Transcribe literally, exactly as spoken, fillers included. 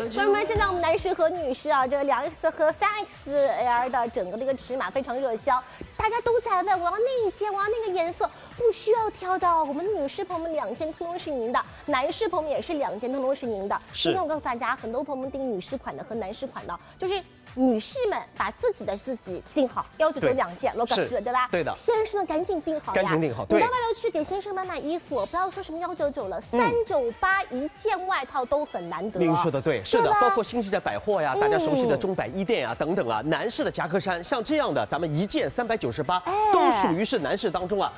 朋友们，现在我们男士和女士啊，这个两 X 和三 X L 的整个的一个尺码非常热销，大家都在问我要那一件，我要那个颜色，不需要挑的。我们的女士朋友们两件通通是您的，男士朋友们也是两件通通是您的。今天我告诉大家，很多朋友们订女士款的和男士款的，就是女士们把自己的自己订好，幺九九两件 ，logo 对吧？ 对的。 先生呢，赶紧订好呀， 赶紧订好。 你到外头去给先生买买衣服，不要说什么幺九九了，三九八一件外套都很难得。 您说的对，是的，包括新世界百货呀，大家熟悉的中百一店呀等等啊，男士的夹克衫，像这样的，咱们一件三百九十八，都属于是男士当中啊